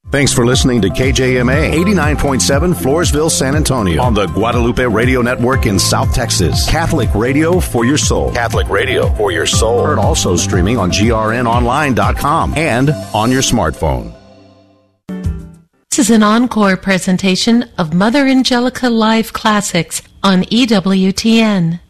Thanks for listening to KJMA 89.7 Floresville, San Antonio on the Guadalupe Radio Network in South Texas. Catholic radio for your soul. Catholic radio for your soul. Heard also streaming on grnonline.com and on your smartphone. This is an encore presentation of Mother Angelica Live Classics on EWTN.